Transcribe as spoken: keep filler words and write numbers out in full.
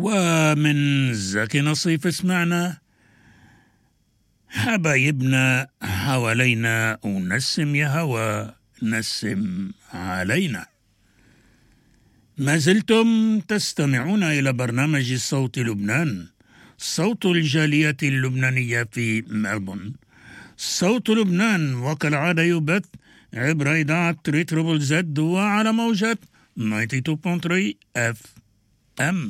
ومن زكي نصيف اسمعنا حبايبنا حوالينا ونسم يا هوا نسم علينا. ما زلتم تستمعون إلى برنامج صوت لبنان، صوت الجالية اللبنانية في ملبورن. صوت لبنان وكالعادة يبث عبر إذاعة تريتربل زد وعلى موجات تسعة وتسعين فاصلة ثلاثة اف ام.